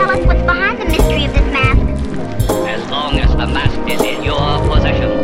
tell us what's behind the mystery of this mask? As long as the mask is in your possession,